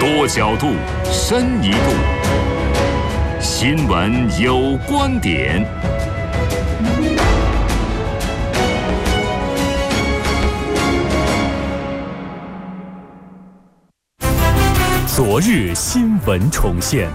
多角度，深一步。新闻有观点。昨日新闻重现。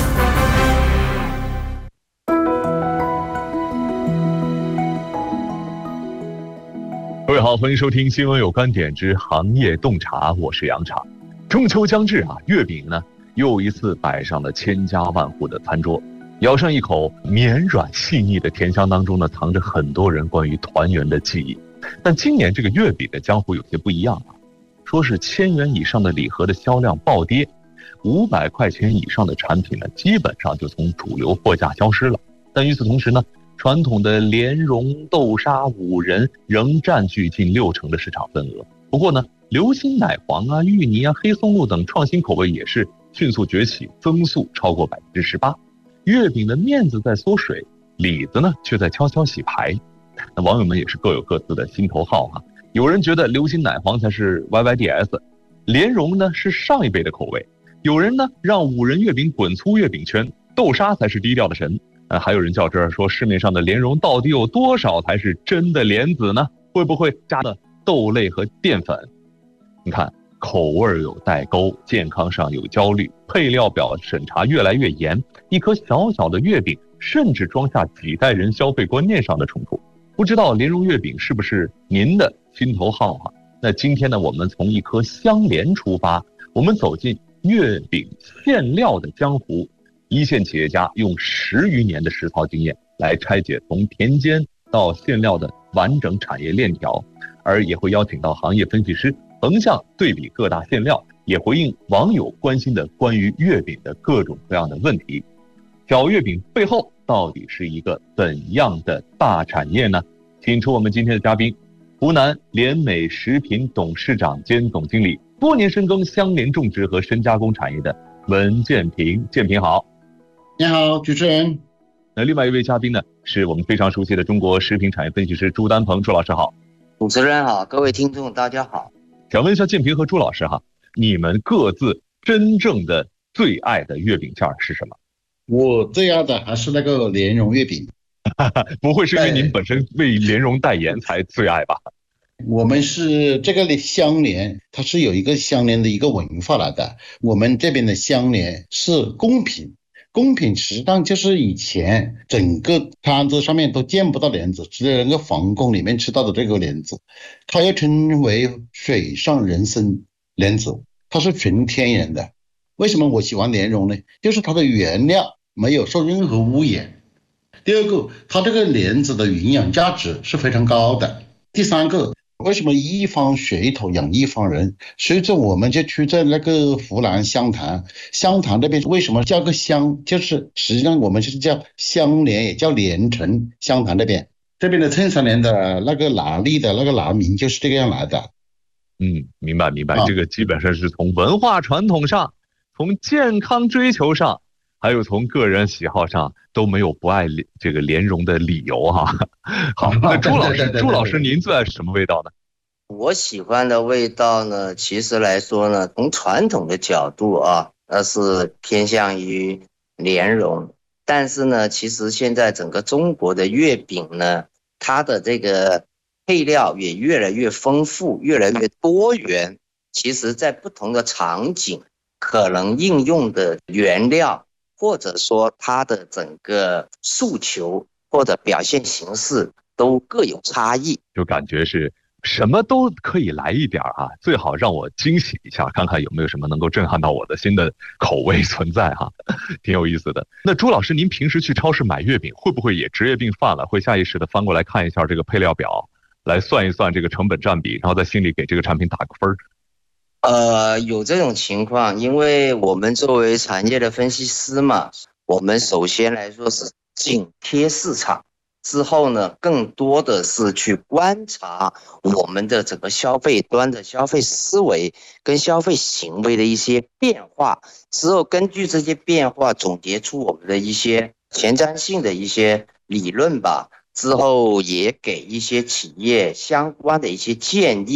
各位好，欢迎收听新闻有观点之行业洞察，我是杨茶。中秋将至啊，月饼呢又一次摆上了千家万户的餐桌。咬上一口绵软细腻的甜香当中呢，藏着很多人关于团圆的记忆。但今年这个月饼的江湖有些不一样啊，说是1000元以上的礼盒的销量暴跌，500块钱以上的产品呢，基本上就从主流货架消失了。但与此同时呢，传统的莲蓉、豆沙、五仁仍占据近60%的市场份额。不过呢，流心奶黄啊、芋泥啊、黑松露等创新口味也是迅速崛起，增速超过18%。月饼的面子在缩水，里子呢却在悄悄洗牌。那网友们也是各有各自的心头好啊。有人觉得流心奶黄才是 YYDS， 莲蓉呢是上一辈的口味。有人呢让五仁月饼滚出月饼圈，豆沙才是低调的神。还有人较真儿说，市面上的莲蓉到底有多少才是真的莲子呢？会不会加的豆类和淀粉？你看，口味有代沟，健康上有焦虑，配料表审查越来越严，一颗小小的月饼甚至装下几代人消费观念上的冲突。不知道莲蓉月饼是不是您的心头好啊？那今天呢，我们从一颗香莲出发，我们走进月饼馅料的江湖。一线企业家用10余年的实操经验来拆解从田间到馅料的完整产业链条，而也会邀请到行业分析师横向对比各大馅料，也回应网友关心的关于月饼的各种各样的问题。小月饼背后到底是一个怎样的大产业呢？请出我们今天的嘉宾，湖南联美食品董事长兼总经理，多年深耕香莲种植和深加工产业的文建平。建平好。 你好，主持人。 那另外一位嘉宾呢，是我们非常熟悉的中国食品产业分析师朱丹鹏。朱老师好。 主持人好，各位听众大家好。 想问一下建平和朱老师哈，你们各自真正的最爱的月饼馅是什么？ 我最爱的还是那个莲蓉月饼。 不会是因为您本身为莲蓉代言才最爱吧？ 我们是这个香莲，它是有一个香莲的一个文化来的。我们这边的香莲是贡品，贡品实际上就是以前整个摊子上面都见不到莲子，只有那个皇宫里面吃到的这个莲子，它又称为水上人参莲子，它是纯天然的。为什么我喜欢莲蓉呢？就是它的原料没有受任何污染。第二个，它这个莲子的营养价值是非常高的。第三个，为什么一方水土养一方人？随着我们就去在那个湖南湘潭那边，为什么叫个香？就是实际上我们就是叫香莲，也叫莲城。湘潭那边这边的衬衫莲的那个拿力的那个拿名就是这个样来的。 明白。这个基本上是从文化传统上，从健康追求上，还有从个人喜好上都没有不爱这个莲蓉的理由哈。好，那朱老师您最爱什么味道呢？ 我喜欢的味道呢，其实来说呢，从传统的角度啊，那是偏向于莲蓉。但是呢，其实现在整个中国的月饼呢，它的这个配料也越来越丰富，越来越多元。其实在不同的场景，可能应用的原料，或者说它的整个诉求或者表现形式都各有差异， 就感觉是什么都可以来一点啊，最好让我惊喜一下，看看有没有什么能够震撼到我的新的口味存在哈，挺有意思的。那朱老师，您平时去超市买月饼，会不会也职业病犯了，会下意识的翻过来看一下这个配料表，来算一算这个成本占比，然后在心里给这个产品打个分？ 有这种情况，因为我们作为产业的分析师嘛，我们首先来说是紧贴市场，之后呢，更多的是去观察我们的整个消费端的消费思维跟消费行为的一些变化，之后根据这些变化总结出我们的一些前瞻性的一些理论吧，之后也给一些企业相关的一些建议，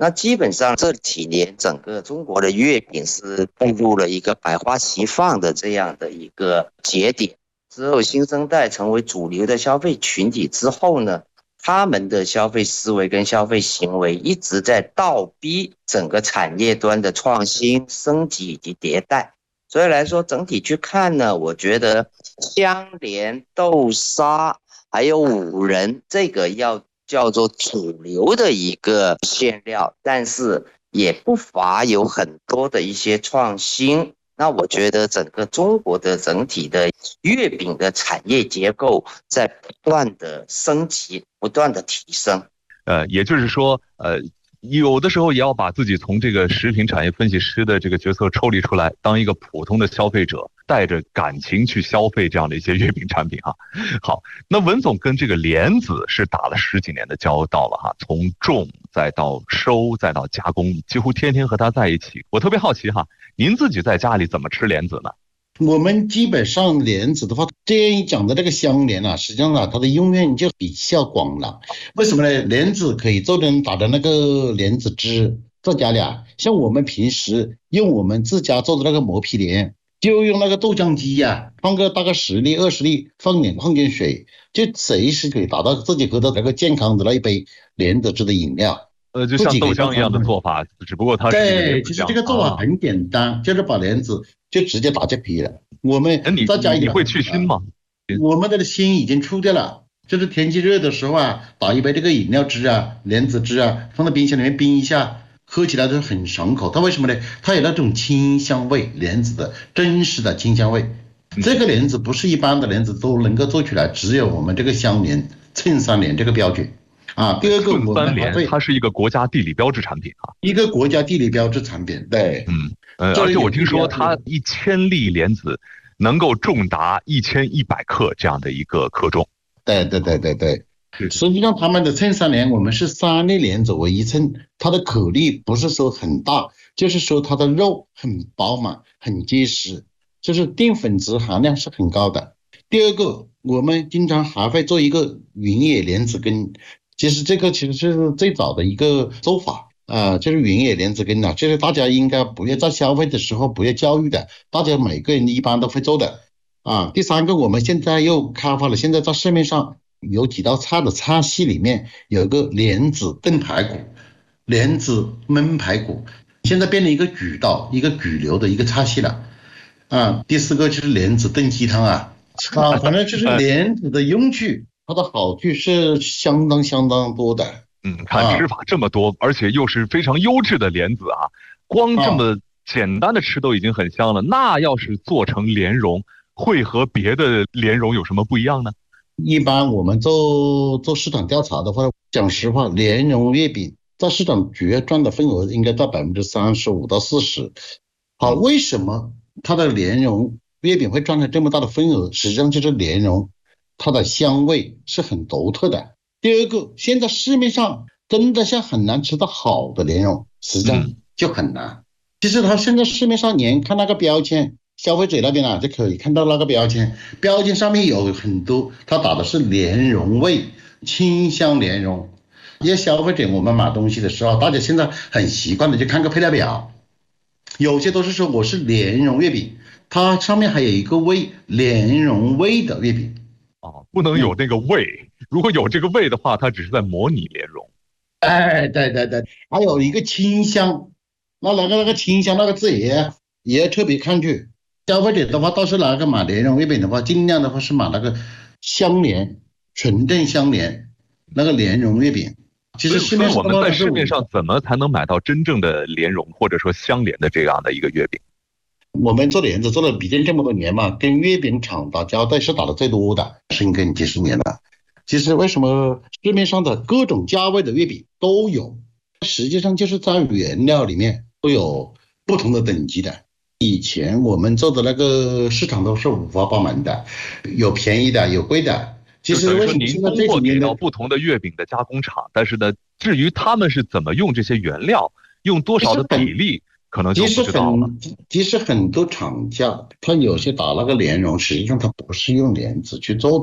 那基本上这几年整个中国的月饼是步入了一个百花齐放的这样的一个节点。只有新生代成为主流的消费群体之后呢，他们的消费思维跟消费行为一直在倒逼整个产业端的创新、升级以及迭代。所以来说，整体去看呢，我觉得香莲、豆沙还有五仁这个要叫做主流的一个馅料，但是也不乏有很多的一些创新。那我觉得整个中国的整体的月饼的产业结构在不断的升级，不断的提升。 也就是说，有的时候也要把自己从这个食品产业分析师的这个角色抽离出来，当一个普通的消费者，带着感情去消费这样的一些月饼产品哈。好，那文总跟这个莲子是打了10几年的交道了哈，从种再到收再到加工，几乎天天和他在一起。我特别好奇哈，您自己在家里怎么吃莲子呢？ 我们基本上莲子的话，这样讲的这个香莲啊，实际上它的用院就比较广了。为什么呢？莲子可以做成打的那个莲子汁，在家里啊，像我们平时用我们自家做的那个磨皮莲，就用那个豆浆机啊，放个大概10粒20粒，放点矿泉水，就随时可以达到自己喝的那个健康的那一杯莲子汁的饮料。 就像豆浆一样的做法，只不过它是对，其实这个做法很简单，就是把莲子就直接打这皮了。我们再加一点， 你会去腥吗？ 我们的腥已经出掉了，就是天气热的时候啊，打一杯这个饮料汁啊、莲子汁啊，放在冰箱里面冰一下，喝起来都很爽口。它为什么呢？它有那种清香味，莲子的真实的清香味。这个莲子不是一般的莲子都能够做出来，只有我们这个香莲、衬衫莲这个标准。第二个我们还会， 它是一个国家地理标志产品啊， 一个国家地理标志产品，对， 而且我听说它1000粒莲子能够重达1100克这样的一个克重。 对，实际上他们的衬衫莲我们是3粒莲子为一称，它的颗粒不是说很大，就是说它的肉很饱满、很结实，就是淀粉质含量是很高的。第二个，我们经常还会做一个云野莲子羹。其实这个是最早的一个做法就是云野莲子羹就是大家应该不要在消费的时候不要教育的，大家每个人一般都会做的第三个，我们现在又开发了，现在在市面上有几道菜的菜系里面有个莲子炖排骨、莲子焖排骨，现在变成一个主流的一个菜系了第四个就是莲子炖鸡汤反正就是莲子的用处它的好处是相当多的。 看吃法这么多，而且又是非常优质的莲子光这么简单的吃都已经很香了，那要是做成莲蓉，会和别的莲蓉有什么不一样呢？ 一般我们做市场调查的话，讲实话，莲蓉月饼在市场主要占的份额应该在35%到40%。好，为什么它的莲蓉月饼会占了这么大的份额？实际上就是莲蓉它的香味是很独特的。第二个，现在市面上真的像很难吃到好的莲蓉，实际上就很难。其实它现在市面上连看那个标签，消费者那边就可以看到那个标签上面有很多，它打的是莲蓉味、清香莲蓉。因为消费者我们买东西的时候，大家现在很习惯的就看个配料表，有些都是说我是莲蓉月饼，它上面还有一个味，莲蓉味的月饼。 不能有那个味，如果有这个味的话，它只是在模拟莲蓉。 对，还有一个清香，那个清香那个字也要特别看去。消费者的话，倒是买莲蓉月饼的话，尽量的话是买那个香莲、纯正香莲那个莲蓉月饼。其实市面上我们在市面上怎么才能买到真正的莲蓉或者说香莲的这样的一个月饼？ 我们做莲子做了毕竟这么多年嘛，跟月饼厂打交道是打的最多的，深耕几10年了。其实为什么市面上的各种价位的月饼都有，实际上就是在原料里面都有不同的等级的。以前我们做的那个市场都是五花八门的，有便宜的有贵的。其实为什么您通过给到不同的月饼的加工厂，但是呢，至于他们是怎么用这些原料，用多少的比例，可能就不知道了。 其实很多厂家他有些打那个莲蓉，实际上他不是用莲子去做的，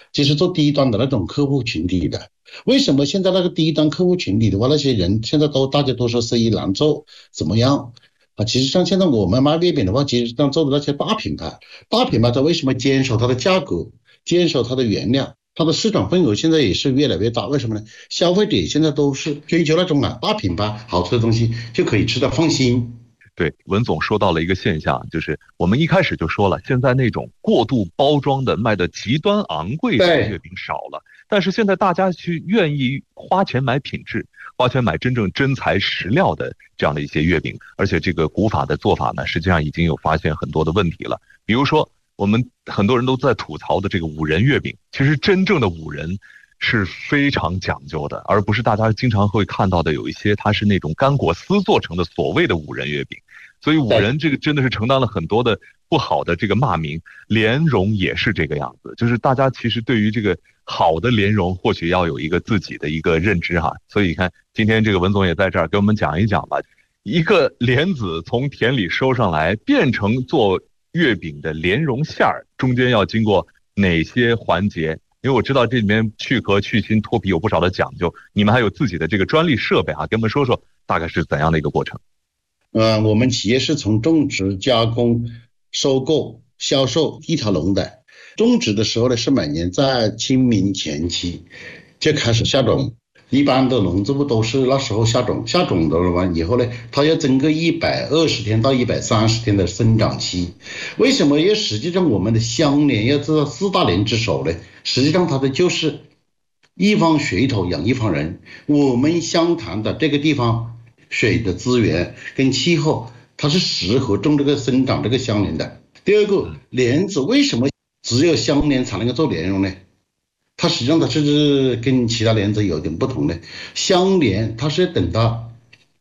就是做低端的那种客户群体的。为什么现在那个低端客户群体的话，那些人现在大家都说生意难做，怎么样啊？其实像现在我们卖月饼的话，其实上做的那些大品牌，它为什么坚守它的价格，坚守它的原料？它的市场份额现在也是越来越大，为什么呢？消费者现在都是追求那种大品牌好吃的东西，就可以吃得放心。 对，文总说到了一个现象，就是我们一开始就说了，现在那种过度包装的、卖的极端昂贵的月饼少了，但是现在大家去愿意花钱买品质，花钱买真正真材实料的这样的一些月饼，而且这个古法的做法呢，实际上已经有发现很多的问题了。比如说，我们很多人都在吐槽的这个五仁月饼，其实真正的五仁是非常讲究的，而不是大家经常会看到的有一些它是那种干果丝做成的所谓的五仁月饼。所以五仁这个真的是承担了很多的不好的这个骂名，莲蓉也是这个样子，就是大家其实对于这个好的莲蓉或许要有一个自己的一个认知哈。所以你看今天这个文总也在这儿给我们讲一讲吧，一个莲子从田里收上来变成做月饼的莲蓉馅儿，中间要经过哪些环节？因为我知道这里面去壳、去芯、脱皮有不少的讲究，你们还有自己的这个专利设备啊，给我们说说大概是怎样的一个过程？ 我们企业是从种植、加工、收购、销售一条龙的。种植的时候呢，是每年在清明前期就开始下种，一般的农作物都是那时候下种，下种的完以后呢，它要经过120天到130天的生长期。为什么要实际上我们的香莲要做到4大连之首呢？实际上它的就是一方水土养一方人，我们湘潭的这个地方水的资源跟气候，它是适合种这个生长这个香莲的。第二个，莲子为什么只有香莲才能够做莲蓉呢？它实际上它是跟其他莲子有点不同的。香莲它是等到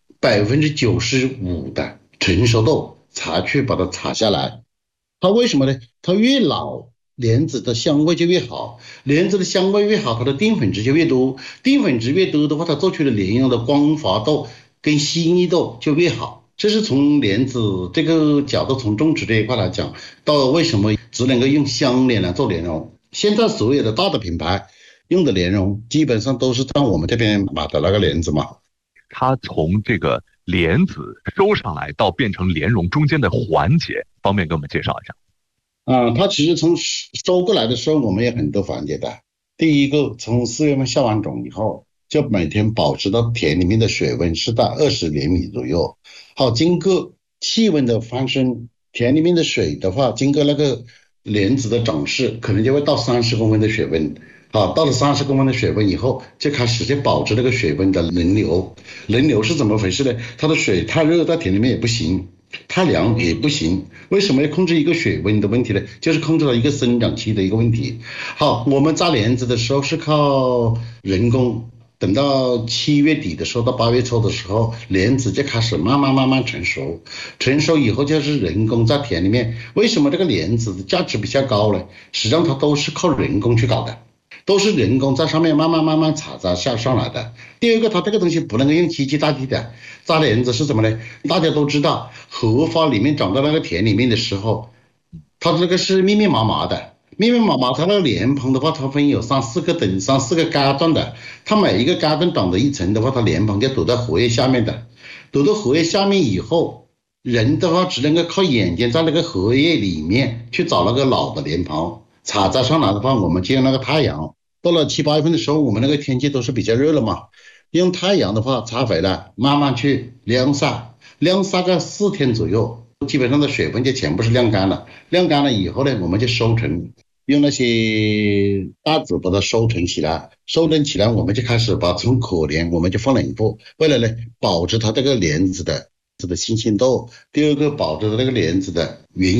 95%的成熟度才去把它采下来。它为什么呢？它越老莲子的香味就越好，莲子的香味越好，它的淀粉质就越多，淀粉质越多的话，它做出的莲蓉的光滑度跟细腻度就越好。这是从莲子这个角度，从种植这一块来讲，到为什么只能够用香莲来做莲蓉。现在所有的大的品牌用的莲蓉，基本上都是在我们这边买的那个莲子嘛。 它从这个莲子收上来到变成莲蓉中间的环节，方便给我们介绍一下。 它其实从收过来的时候，我们有很多环节的。第一个，从4月份下完种以后，就每天保持到田里面的水温是在20厘米左右。好，经过气温的翻升，田里面的水的话，经过那个莲子的长势，可能就会到30公分的水温。好，到了30公分的水温以后，就开始就保持这个水温的轮流。轮流是怎么回事呢？它的水太热在田里面也不行，太凉也不行。为什么要控制一个水温的问题呢？就是控制了一个生长期的一个问题。好，我们扎莲子的时候是靠人工，等到7月底的时候到8月初的时候，莲子就开始慢慢成熟。成熟以后就是人工在田里面。为什么这个莲子的价值比较高呢？实际上它都是靠人工去搞的，都是人工在上面慢慢采摘下上来的。第二个，它这个东西不能够用机器代替的。扎莲子是什么呢？大家都知道，荷花里面长到那个田里面的时候，它这个是密密麻麻的，密密麻麻。它那个莲蓬的话，它分有3、4个等3、4个阶段的。它每一个阶段长的一层的话，它莲蓬就躲在荷叶下面的。躲到荷叶下面以后，人的话只能够靠眼睛在那个荷叶里面去找那个老的莲蓬。采摘上来的话，我们就用那个太阳。到了7、8月份的时候，我们那个天气都是比较热了嘛，用太阳的话采回来，慢慢去晾晒，晾晒个4天左右，基本上的水分就全部是晾干了。晾干了以后呢，我们就收成，用那些袋子把它收成起来。收成起来，我们就开始把从可莲我们就放冷库，为了呢保持它这个莲子的新鲜度。第二个，保持这个莲子的原